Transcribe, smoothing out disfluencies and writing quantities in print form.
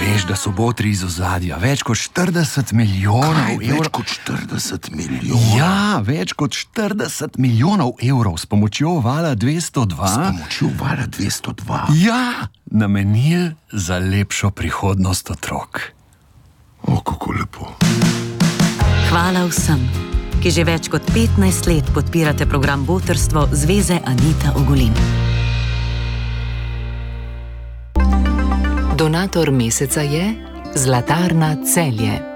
Veš, da so botri iz ozadja. Več kot 40 milijonov evrov. Več kot 40 milijonov? Ja, več kot 40 milijonov evrov s pomočjo Vala 202. S pomočjo Vala 202? Ja, namenili za lepšo prihodnost otrok. O, kako lepo. Hvala vsem, ki že več kot 15 let podpirate program Botrstvo Zveze Anita Ogulin. Donator meseca je Zlatarna Celje.